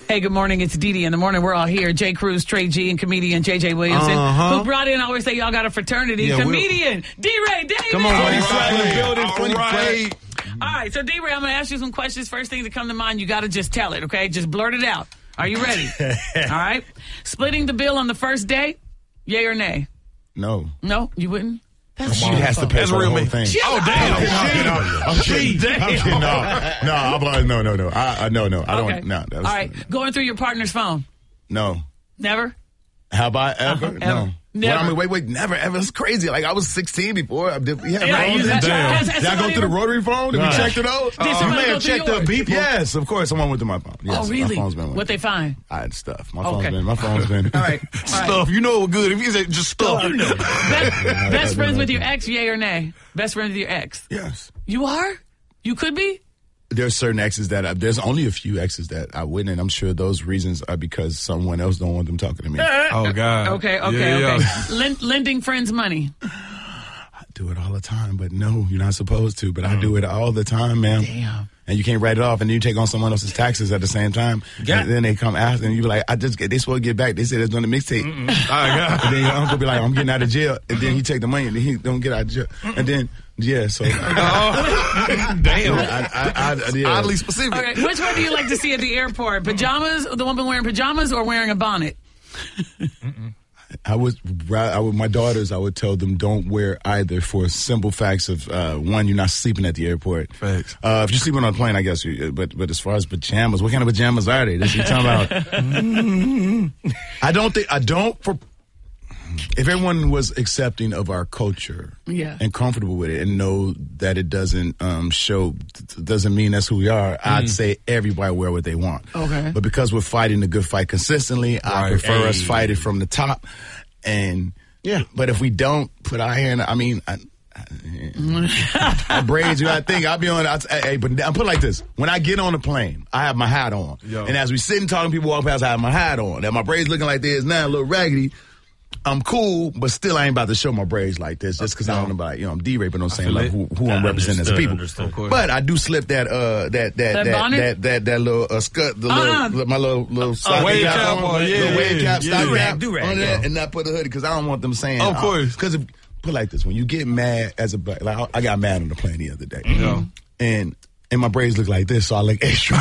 Hey, good morning. It's Dee Dee in the morning. We're all here. Jay Cruz, Trey G, and comedian J.J. Williamson, who brought in, I always say y'all got a fraternity. Yeah, comedian D-Ray Davis. Come on, All right, so D-Ray, I'm going to ask you some questions. First thing that come to mind, you got to just tell it, okay? Just blurt it out. Are you ready? All right. Splitting the bill on the first date, yay or nay? No. No, you wouldn't? She has to pay for the whole thing. Oh, damn. I'm kidding. No. I don't. All right. Going through your partner's phone. No. Never? Have I ever? No. Never. Well, I mean, wait, never, ever. It's crazy. Like, I was 16 before. Did I go through the rotary phone? Did we check through those? You may have checked the beep. Yes, of course. Someone went through my phone. Yes, oh, really? My phone's been What they find? I had stuff. My phone's been. All right. Stuff. You know good. If you say just stuff, you know. Best friends with your ex, yay or nay? Best friends with your ex? Yes. You are? You could be? There's certain exes there's only a few exes that I wouldn't, and I'm sure those reasons are because someone else don't want them talking to me. Oh, God. Okay. Lending friends money. I do it all the time, but no, you're not supposed to, but I do it all the time, man. Damn. And you can't write it off, and then you take on someone else's taxes at the same time. And then they come after, and you be like, they supposed to get back. They said it's on the mixtape. And then your uncle be like, I'm getting out of jail. And then he take the money, and then he don't get out of jail. And then, so. Damn. Oddly specific. Okay, which one do you like to see at the airport? Pajamas, the woman wearing pajamas, or wearing a bonnet? I would my daughters, I would tell them don't wear either for simple facts of, one, you're not sleeping at the airport. Facts. If you're sleeping on a plane, I guess, but as far as pajamas, what kind of pajamas are they? That's what you're talking about. If everyone was accepting of our culture and comfortable with it and know that it doesn't doesn't mean that's who we are, I'd say everybody wear what they want. Okay. But because we're fighting the good fight consistently, I prefer us fight it from the top. And but if we don't put our hand, I mean, braids, I think I'll be on. But I put it like this: when I get on the plane, I have my hat on, and as we sit and talking, people walk past, I have my hat on. That my braids looking like this now, a little raggedy. I'm cool, but still I ain't about to show my braids like this just because I don't know about, I'm D-Ray, but I'm saying like who I'm representing as people. But I do slip that little skirt, my little sock wave cap on, little wave cap, stock cap do-rag, on that, and not put the hoodie because I don't want them saying. Of course, because put it like this: when you get mad as a black, like I got mad on the plane the other day, and my braids look like this, so I look extra.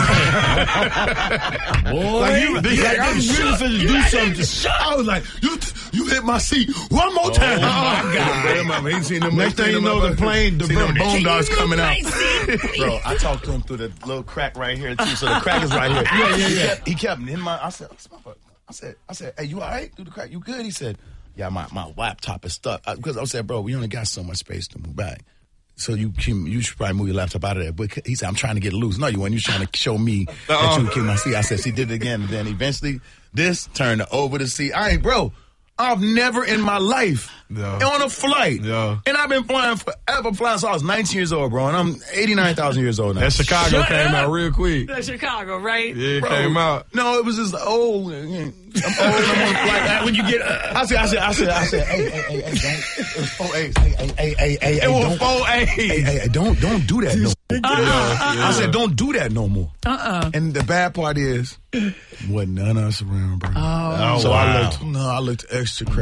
Boy, like I'm really finna do something. I was like, you hit my seat one more time. Oh my God! Next thing you know, the bone dogs coming out. Bro, I talked to him through the little crack right here too. So the crack is right here. Yeah. He kept in my. I said, hey, you all right through the crack? You good? He said, yeah, my laptop is stuck. Because I said, bro, we only got so much space to move back. So you should probably move your laptop out of there. But he said, I'm trying to get it loose. No, you weren't. You trying to show me that you keep my seat. I said, she did it again. And then eventually this turned over the seat. I've never in my life on a flight. And I've been flying forever, since I was 19 years old, bro. And I'm 89,000 years old now. That Chicago came out real quick. That's Chicago, right? Yeah, it came out. No, it was just old. I'm old. I'm on a flight. When you get, I said, hey, don't. It was 4 A's. Hey, it was 4 A's. Hey, don't do that no more. I said, don't do that no more. And the bad part is, wasn't none of us around, bro. Oh, so I looked extra crazy.